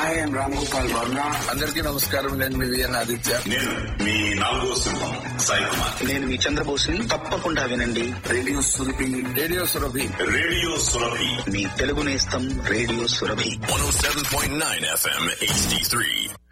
Hi I'm Ram Gopal Varma. అందరికీ నమస్కారం. నేను మీ విఎన్ ఆదిత్య. నేను మీ 4వ సింహం సాయి కుమార్. నేను మీ చంద్రబోసుని. తప్పకుండా వినండి radio Surabhi. Radio Surabhi. Radio Surabhi. మీ తెలుగు నేస్తం రేడియో సురభి. 107.9 FM HD3.